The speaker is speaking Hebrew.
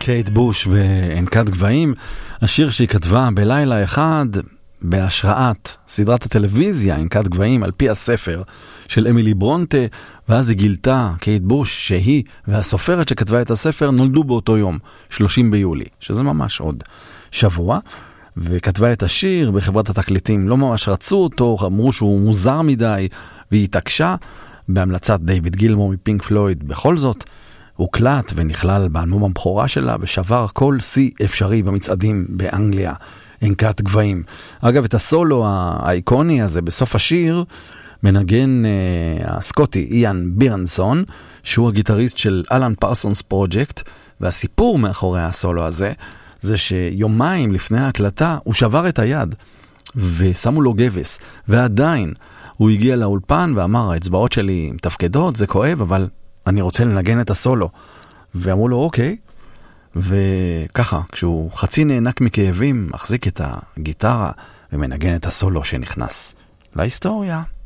קייט בוש וענקת גבעים, השיר שהיא כתבה בלילה אחד בהשראת סדרת הטלוויזיה ענקת גבעים על פי הספר של אמילי ברונטה, ואז היא גילתה, קייט בוש, שהיא והסופרת שכתבה את הספר נולדו באותו יום, 30 ביולי, שזה ממש עוד שבוע, וכתבה את השיר בחברת התקליטים, לא ממש רצו אותו, אמרו שהוא מוזר מדי, והיא התעקשה בהמלצת דיוויד גילמור מפינק פלויד, בכל זאת, הוקלט ונכלל באלבום הבכורה שלה ושבר כל שיא אפשרי במצעדים באנגליה, ענקת גבעים. אגב, את הסולו האיקוני הזה בסוף השיר מנגן הסקוטי איאן בירנסון, שהוא הגיטריסט של אלן פרסונס פרוג'קט, והסיפור מאחורי הסולו הזה זה שיומיים לפני ההקלטה הוא שבר את היד ושמו לו גבס, ועדיין הוא הגיע לאולפן ואמר, האצבעות שלי מתפקדות, זה כואב, אבל אני רוצה לנגן את הסולו. ואמרו לו, אוקיי. וככה, כשהוא חצי נענק מכאבים, מחזיק את הגיטרה ומנגן את הסולו שנכנס להיסטוריה.